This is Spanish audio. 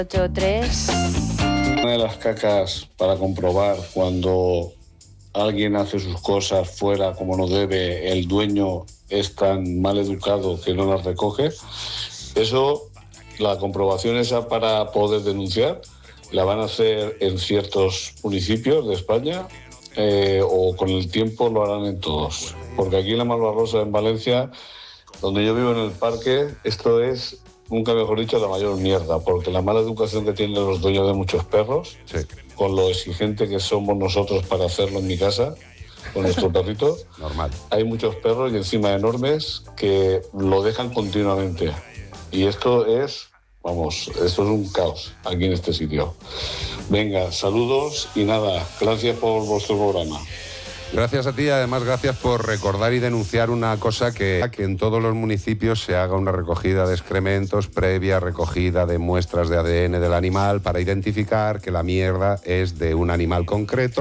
83. Una de las cacas para comprobar cuando alguien hace sus cosas fuera como no debe, el dueño es tan mal educado que no las recoge. Eso, la comprobación esa para poder denunciar, la van a hacer en ciertos municipios de España o con el tiempo lo harán en todos. Porque aquí en la Malvarrosa, en Valencia, donde yo vivo en el parque, esto es, nunca mejor dicho, la mayor mierda, porque la mala educación que tienen los dueños de muchos perros, Sí. con lo exigente que somos nosotros para hacerlo en mi casa, con nuestro perrito, Normal. hay muchos perros y encima enormes que lo dejan continuamente. Y esto es, vamos, esto es un caos aquí en este sitio. Venga, saludos y nada, gracias por vuestro programa. Gracias a ti, además gracias por recordar y denunciar una cosa que en todos los municipios se haga una recogida de excrementos previa recogida de muestras de ADN del animal para identificar que la mierda es de un animal concreto.